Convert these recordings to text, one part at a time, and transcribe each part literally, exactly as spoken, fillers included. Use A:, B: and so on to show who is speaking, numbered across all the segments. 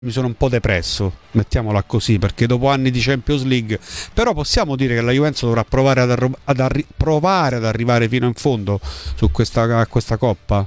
A: mi sono un po' depresso, mettiamola così, perché dopo anni di Champions League, però possiamo dire che la Juventus dovrà provare ad, arro- ad arri- provare ad arrivare fino in fondo su questa, a questa Coppa?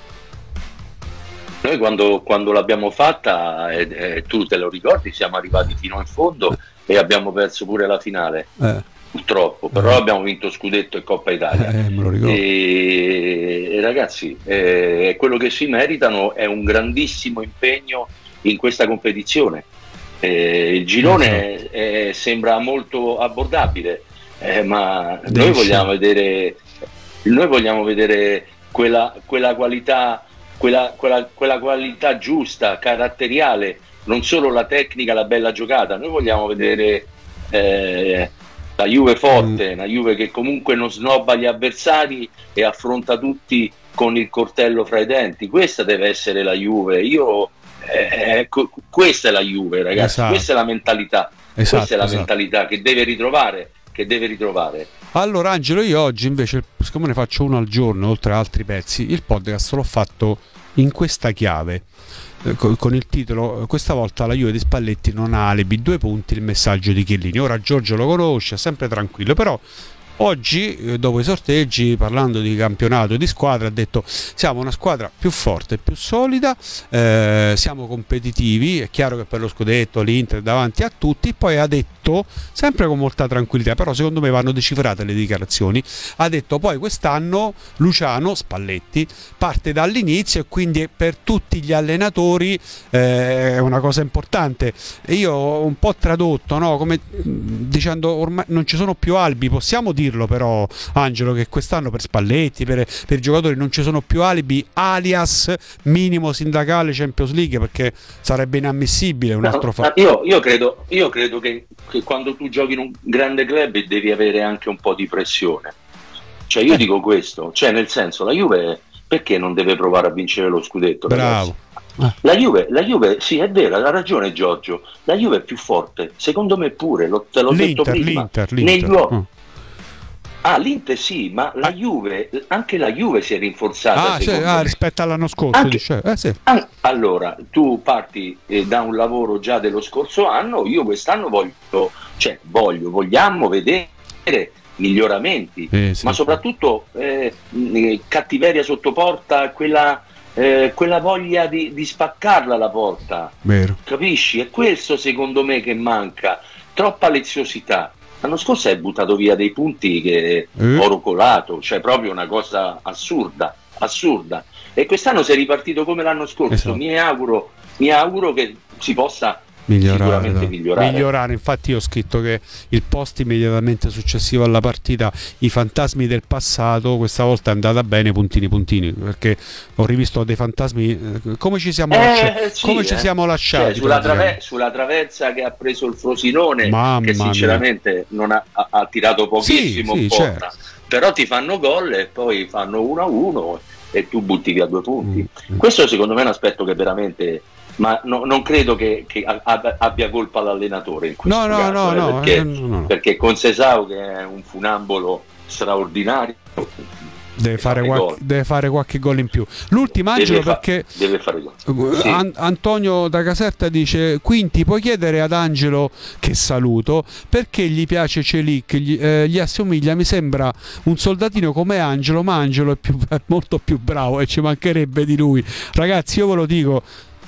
B: Noi quando, quando l'abbiamo fatta, eh, eh, tu te lo ricordi, siamo arrivati fino in fondo e abbiamo perso pure la finale,
A: Eh,
B: purtroppo, però
A: eh,
B: abbiamo vinto Scudetto e Coppa Italia.
A: eh, me lo ricordo.
B: E, e ragazzi, eh, quello che si meritano è un grandissimo impegno in questa competizione. Eh, il girone eh, sembra molto abbordabile, eh, ma noi
A: Devi
B: vogliamo
A: scegliere.
B: vedere, noi vogliamo vedere quella, quella qualità, quella, quella, quella qualità giusta, caratteriale, non solo la tecnica, la bella giocata. Noi vogliamo vedere eh, la Juve forte, una Juve che comunque non snobba gli avversari e affronta tutti con il coltello fra i denti. Questa deve essere la Juve. Io eh, ecco, questa è la Juve, ragazzi.
A: Esatto.
B: Questa è la mentalità.
A: Esatto,
B: questa è la
A: esatto.
B: mentalità che deve ritrovare, che deve ritrovare.
A: Allora Angelo, io oggi invece, siccome ne faccio uno al giorno oltre ad altri pezzi, il podcast l'ho fatto in questa chiave, eh, co- con il titolo "Questa volta la Juve di Spalletti non ha alibi, due punti, il messaggio di Chiellini". Ora Giorgio lo conosce, è sempre tranquillo, però oggi, eh, dopo i sorteggi, parlando di campionato e di squadra, ha detto: siamo una squadra più forte, più solida, eh, siamo competitivi, è chiaro che per lo scudetto l'Inter è davanti a tutti. Poi ha detto, sempre con molta tranquillità, però secondo me vanno decifrate le dichiarazioni, ha detto: poi quest'anno Luciano Spalletti parte dall'inizio e quindi per tutti gli allenatori eh, è una cosa importante. E io ho un po' tradotto, no? Come dicendo, ormai non ci sono più alibi, possiamo dirlo però, Angelo, che quest'anno per Spalletti, per, per i giocatori non ci sono più alibi, alias minimo sindacale Champions League, perché sarebbe inammissibile un
B: No,
A: altro
B: ma
A: fatto.
B: io, io credo, io credo che, che quando tu giochi in un grande club devi avere anche un po' di pressione. Cioè io
A: Eh.
B: dico questo, cioè nel senso, la Juve perché non deve provare a vincere lo scudetto, ragazzi?
A: Bravo. Eh.
B: La Juve, la Juve, sì, è vero, ha ragione Giorgio, la Juve è più forte, secondo me pure, lo, te l'ho detto
A: L'Inter,
B: prima.
A: l'Inter,
B: Negli
A: l'Inter.
B: uo-
A: Oh.
B: Ah, l'Inter sì, ma la
A: Ah.
B: Juve, anche la Juve si è rinforzata,
A: Ah, sì,
B: secondo
A: ah,
B: me.
A: rispetto all'anno scorso,
B: Anche-
A: dice. Eh sì.
B: Ah, allora, tu parti eh, da un lavoro già dello scorso anno, io quest'anno voglio, cioè voglio, vogliamo vedere miglioramenti,
A: Eh, sì.
B: ma soprattutto eh, mh, cattiveria sotto porta, quella, eh, quella voglia di, di spaccarla la porta,
A: Vero.
B: capisci? È questo secondo me che manca, troppa leziosità. L'anno scorso hai buttato via dei punti che
A: Eh.
B: oro colato, cioè proprio una cosa assurda, assurda. E quest'anno sei ripartito come l'anno scorso.
A: Esatto.
B: Mi auguro, mi auguro che si possa
A: Migliorare,
B: sicuramente
A: dai.
B: migliorare.
A: Migliorare. Infatti io ho scritto che il post immediatamente successivo alla partita, i fantasmi del passato, questa volta è andata bene, puntini puntini, perché ho rivisto dei fantasmi, eh, come ci siamo,
B: Eh,
A: lasci-
B: sì,
A: come ci
B: eh.
A: siamo lasciati,
B: Cioè, sulla,
A: praticamente.
B: trave- sulla traversa che ha preso il Frosinone,
A: Mamma
B: che
A: mia.
B: sinceramente non ha, ha- ha tirato pochissimo
A: Sì,
B: in
A: sì,
B: porta,
A: certo.
B: però ti fanno gol e poi fanno uno a uno e tu butti via due punti.
A: Mm.
B: Questo secondo me è un aspetto che veramente, ma no- non credo che, che a- abbia colpa l'allenatore in questo
A: No, no,
B: caso,
A: no,
B: eh,
A: no,
B: perché,
A: eh, no, no.
B: perché con Sesao, che è un funambolo straordinario,
A: Deve fare,
B: fare
A: qualche,
B: gol.
A: deve fare qualche gol in più. L'ultimo, Angelo,
B: deve, fa-
A: perché
B: deve fare gol. Sì.
A: An- Antonio da Caserta dice: Quinti, puoi chiedere ad Angelo, che saluto, perché gli piace Celic, gli, eh, gli assomiglia, mi sembra un soldatino come Angelo, ma Angelo è, più, è molto più bravo e ci mancherebbe di lui. Ragazzi, io ve lo dico,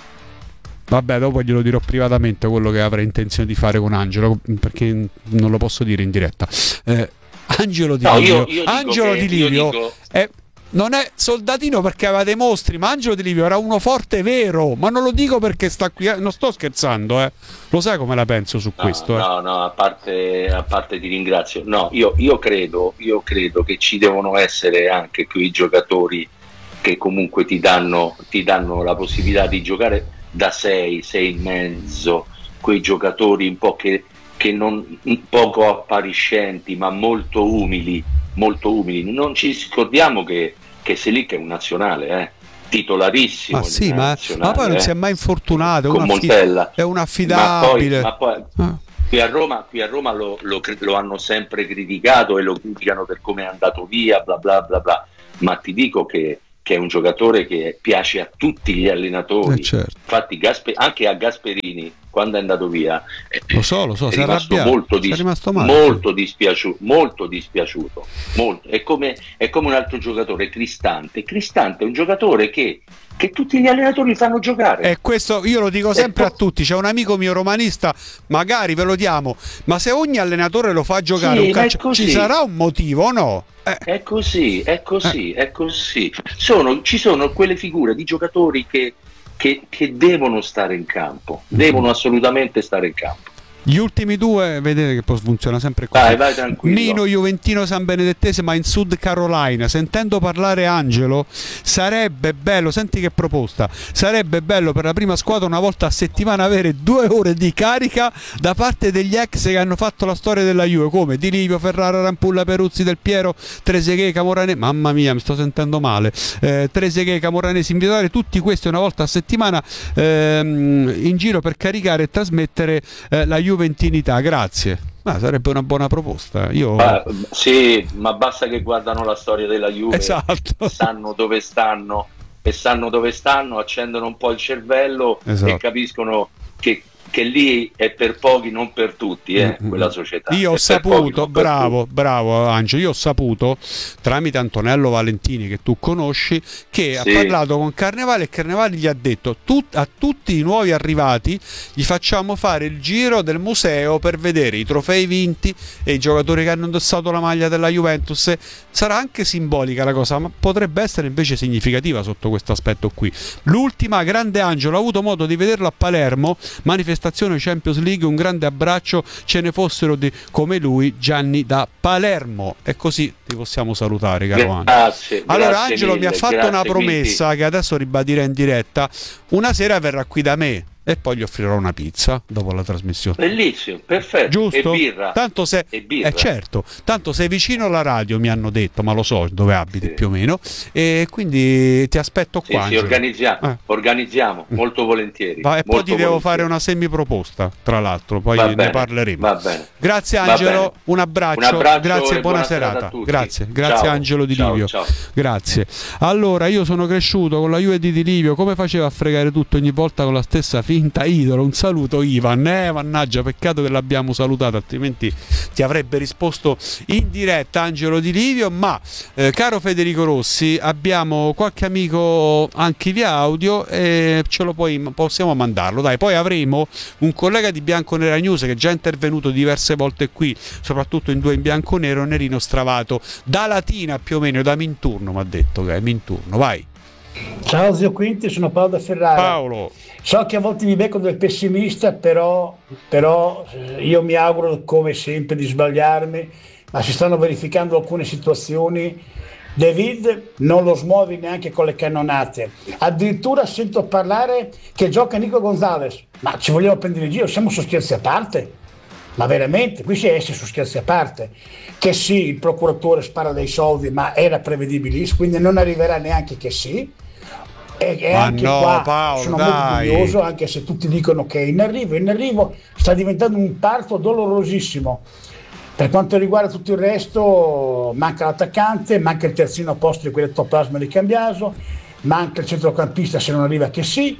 A: vabbè, dopo glielo dirò privatamente quello che avrei intenzione di fare con Angelo, perché non lo posso dire in diretta. eh, Angelo Di
B: No,
A: Livio,
B: io- io dico
A: Angelo
B: che-
A: Di
B: io
A: Livio
B: dico-
A: è- non è soldatino perché aveva dei mostri, ma Angelo Di Livio era uno forte vero, ma non lo dico perché sta qui, eh, non sto scherzando, eh. Lo sai come la penso su
B: No,
A: questo, eh.
B: no, no, a parte, a parte ti ringrazio. No, io, io credo, io credo che ci devono essere anche quei giocatori che comunque ti danno, ti danno la possibilità di giocare da sei, sei e mezzo, quei giocatori un po' che, che non un poco appariscenti, ma molto umili, molto umili. Non ci scordiamo che, che Selic è un nazionale, eh, titolarissimo.
A: Ma sì,
B: in
A: ma,
B: nazionale,
A: ma poi non
B: eh.
A: si è mai infortunato, è
B: Con
A: un affi-
B: Montella.
A: è un
B: Ma poi,
A: affidabile.
B: ma poi
A: Ah.
B: qui a Roma, qui a Roma lo, lo cri- lo hanno sempre criticato e lo criticano per come è andato via, bla bla bla bla. Ma ti dico che, che è un giocatore che piace a tutti gli allenatori.
A: Eh certo.
B: Infatti Gasper- anche a Gasperini, quando è andato via,
A: lo so, lo so,
B: è
A: si è
B: rimasto
A: arrabbiato,
B: molto,
A: si è
B: dis-
A: rimasto male,
B: molto
A: sì.
B: dispiaciuto, molto dispiaciuto, molto. È come, è come un altro giocatore, Cristante. Cristante è un giocatore che, che tutti gli allenatori fanno giocare.
A: E questo io lo dico sempre
B: E
A: a tutti, c'è un amico mio romanista, magari ve lo diamo, ma se ogni allenatore lo fa giocare
B: Sì,
A: un
B: ma è
A: calcio,
B: così.
A: ci sarà un motivo o no? Eh.
B: È così, è così, è così. Sono, ci sono quelle figure di giocatori che, che, che devono stare in campo, devono assolutamente stare in campo.
A: Gli ultimi due, vedete che poi funziona sempre così.
B: Vai, vai tranquillo.
A: Nino Juventino San Benedettese, ma in Sud Carolina. Sentendo parlare Angelo, sarebbe bello, senti che proposta, sarebbe bello per la prima squadra una volta a settimana avere due ore di carica da parte degli ex che hanno fatto la storia della Juve, come Di Livio, Ferrara, Rampulla, Peruzzi, Del Piero, Trezeguet, Camoranesi, mamma mia mi sto sentendo male, eh, Trezeguet, Camoranesi, invitare tutti questi una volta a settimana ehm, in giro per caricare e trasmettere eh, la juventinità. Grazie. Ma sarebbe una buona proposta. Io...
B: Ma, sì, ma basta che guardano la storia della Juve,
A: esatto.
B: sanno dove stanno e sanno dove stanno, accendono un po' il cervello, esatto, e capiscono che, che lì è per pochi, non per tutti, eh, mm-hmm, quella società.
A: Io ho
B: è
A: saputo,
B: pochi,
A: bravo, bravo Angelo, io ho saputo tramite Antonello Valentini, che tu conosci, che sì, ha parlato con Carnevale e Carnevale gli ha detto tut, a tutti i nuovi arrivati gli facciamo fare il giro del museo per vedere i trofei vinti e i giocatori che hanno indossato la maglia della Juventus. Sarà anche simbolica la cosa, ma potrebbe essere invece significativa sotto questo aspetto qui. L'ultima, grande Angelo, ho avuto modo di vederlo a Palermo, manifestazione Champions League, un grande abbraccio, ce ne fossero di, come lui, Gianni da Palermo. E così ti possiamo salutare, caro Angelo.
B: Grazie,
A: allora
B: grazie
A: Angelo
B: mille,
A: mi ha fatto
B: grazie,
A: una promessa
B: quindi,
A: che adesso ribadirei in diretta. Una sera verrà qui da me e poi gli offrirò una pizza dopo la trasmissione.
B: Bellissimo, perfetto.
A: Giusto?
B: E birra.
A: Tanto se
B: e birra.
A: Eh certo, tanto sei vicino alla radio, mi hanno detto, ma lo so dove abiti, sì, più o meno, e quindi ti aspetto qua.
B: Sì, sì, organizziamo, eh. organizziamo molto volentieri.
A: Va, e poi
B: molto
A: ti devo
B: volentieri.
A: fare una semiproposta, tra l'altro, poi
B: va
A: ne
B: bene,
A: parleremo.
B: Va bene.
A: Grazie Angelo, un abbraccio,
B: un abbraccio,
A: grazie, buona,
B: buona
A: serata.
B: serata a tutti.
A: Grazie, grazie
B: ciao,
A: Angelo Di
B: ciao,
A: Livio.
B: Ciao.
A: Grazie. Allora, io sono cresciuto con la Juve di Di Livio, come faceva a fregare tutto ogni volta con la stessa finta idolo? Un saluto Ivan, eh, mannaggia, peccato che l'abbiamo salutato, altrimenti ti avrebbe risposto in diretta Angelo Di Livio. Ma eh, caro Federico Rossi, abbiamo qualche amico anche via audio e ce lo puoi, possiamo mandarlo, dai. Poi avremo un collega di Bianconera News che è già intervenuto diverse volte qui, soprattutto in due in bianconero, Nerino Stravato, da Latina più o meno, da Minturno mi ha detto che è Minturno. Vai.
C: Ciao zio Quinti, sono Paolo da Ferrara.
A: Paolo.
C: So che a volte mi becco del pessimista, però, però io mi auguro come sempre di sbagliarmi, ma si stanno verificando alcune situazioni. David non lo smuovi neanche con le cannonate, addirittura sento parlare che gioca Nico Gonzalez, ma ci vogliamo prendere in giro? Siamo su scherzi a parte? Ma veramente, qui si è su scherzi a parte. Che sì, il procuratore spara dei soldi, ma era prevedibilissimo, quindi non arriverà neanche che sì. E, e
A: ma
C: anche
A: no,
C: qua
A: Paolo,
C: sono
A: dai.
C: molto curioso, anche se tutti dicono che è in arrivo. In arrivo sta diventando un parto dolorosissimo. Per quanto riguarda tutto il resto, manca l'attaccante, manca il terzino posto di quell'ettoplasma di Cambiaso, manca il centrocampista se non arriva che sì,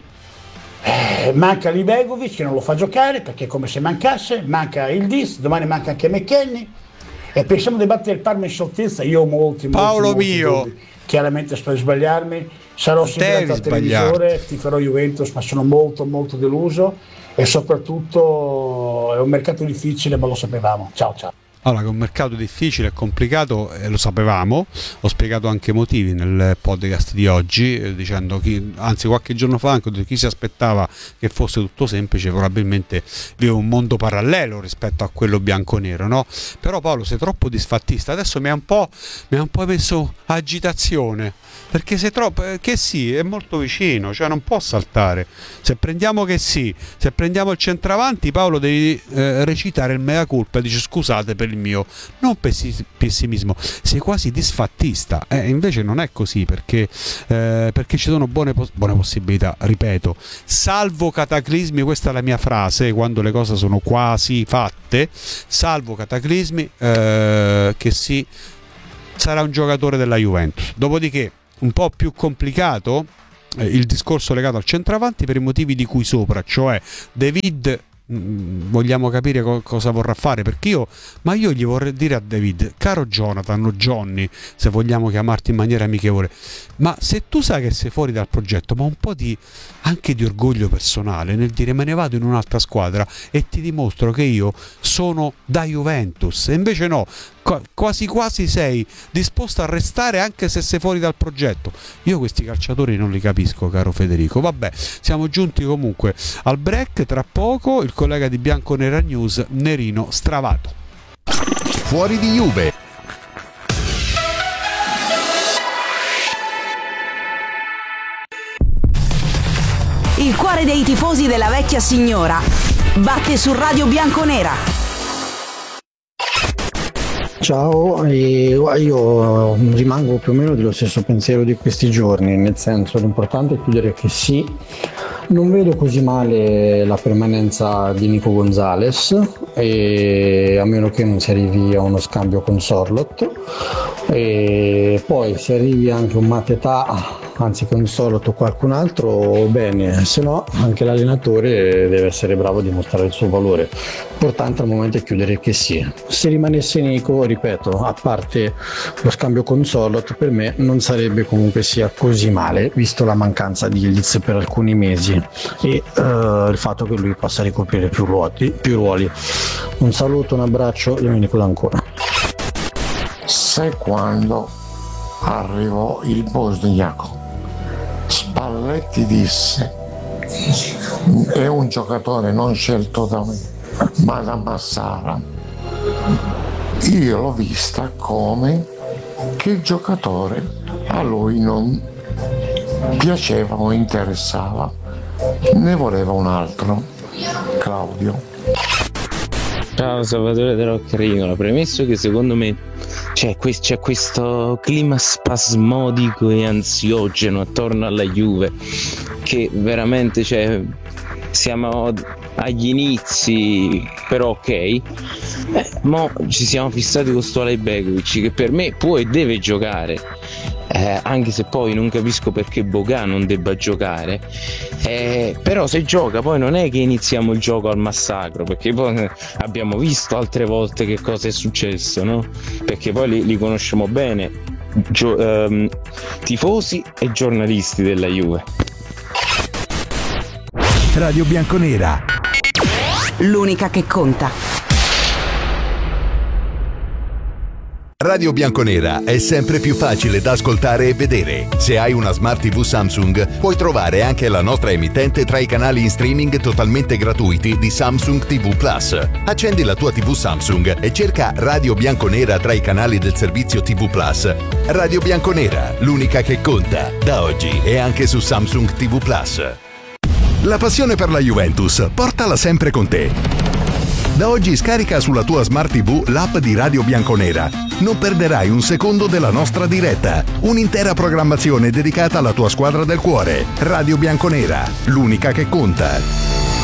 C: eh, manca Libegovic che non lo fa giocare perché è come se mancasse, manca il Diz, domani manca anche McKennie e pensiamo di battere il Parma in scioltezza. Io ho molti, molti,
A: Paolo
C: molti
A: mio
C: dubbi. Chiaramente spero di sbagliarmi, sarò sempre al televisore, ti farò Juventus, ma sono molto molto deluso e soprattutto è un mercato difficile, ma lo sapevamo. Ciao ciao.
A: Allora, che è un mercato difficile e complicato, eh, lo sapevamo, ho spiegato anche i motivi nel podcast di oggi, eh, dicendo chi, anzi qualche giorno fa anche chi si aspettava che fosse tutto semplice probabilmente vive un mondo parallelo rispetto a quello bianco-nero, no? Però Paolo sei troppo disfattista, adesso mi ha un po', mi ha un po' messo agitazione, perché sei troppo, eh, che sì, è molto vicino, cioè non può saltare. Se prendiamo che sì, se prendiamo il centravanti, Paolo devi eh, recitare il mea culpa e dici scusate per il mio non pessimismo, sei quasi disfattista, eh, invece non è così, perché, eh, perché ci sono buone, pos- buone possibilità, ripeto, salvo cataclismi, questa è la mia frase quando le cose sono quasi fatte, salvo cataclismi, eh, che sì, sarà un giocatore della Juventus. Dopodiché un po' più complicato eh, il discorso legato al centravanti per i motivi di cui sopra, cioè David vogliamo capire co- cosa vorrà fare, perché io ma io gli vorrei dire a David, caro Jonathan o Johnny, se vogliamo chiamarti in maniera amichevole, ma se tu sai che sei fuori dal progetto, ma un po' di anche di orgoglio personale nel dire me ne vado in un'altra squadra e ti dimostro che io sono da Juventus, e invece no, qu- quasi quasi sei disposto a restare anche se sei fuori dal progetto. Io questi calciatori non li capisco, caro Federico. Vabbè, siamo giunti comunque al break, tra poco il collega di Bianconera News, Nerino Stravato.
D: Fuori di Juve.
E: Il cuore dei tifosi della vecchia signora batte su Radio Bianconera.
F: Ciao, io rimango più o meno dello stesso pensiero di questi giorni, nel senso l'importante è chiudere che sì, non vedo così male la permanenza di Nico Gonzalez, e a meno che non si arrivi a uno scambio con Sorloth, e poi se arrivi anche un Mateta, anzi con Sorloth o qualcun altro, bene, se no anche l'allenatore deve essere bravo a dimostrare il suo valore. L'importante al momento è chiudere che sì. Se rimanesse Nico, ripeto, a parte lo scambio con Sorloth, per me non sarebbe comunque sia così male, visto la mancanza di Ildiz per alcuni mesi e uh, il fatto che lui possa ricoprire più ruoli, più ruoli. Un saluto, un abbraccio, Domenico D'Ancona.
G: Sai quando arrivò il bosniaco, Spalletti disse: è un giocatore non scelto da me ma da Massara. Io l'ho vista come che il giocatore a lui non piaceva o interessava, ne voleva un altro. Claudio.
H: Ciao Salvatore da Roccarino, premesso che secondo me c'è, que- c'è questo clima spasmodico e ansiogeno attorno alla Juve che veramente, cioè, siamo agli inizi, però ok, eh, mo ci siamo fissati con sto Alejbegovic che per me può e deve giocare, eh, anche se poi non capisco perché Boga non debba giocare, eh, però se gioca poi non è che iniziamo il gioco al massacro, perché poi abbiamo visto altre volte che cosa è successo, no? Perché poi li, li conosciamo bene, gio- ehm, tifosi e giornalisti della Juve.
D: Radio Bianconera,
E: l'unica che conta.
D: Radio Bianconera è sempre più facile da ascoltare e vedere. Se hai una Smart tivù Samsung, puoi trovare anche la nostra emittente tra i canali in streaming totalmente gratuiti di Samsung tivù Plus. Accendi la tua tivù Samsung e cerca Radio Bianconera tra i canali del servizio tivù Plus. Radio Bianconera, l'unica che conta, da oggi e anche su Samsung tivù Plus. La passione per la Juventus, portala sempre con te. Da oggi scarica sulla tua Smart tivù l'app di Radio Bianconera. Non perderai un secondo della nostra diretta. Un'intera programmazione dedicata alla tua squadra del cuore. Radio Bianconera, l'unica che conta.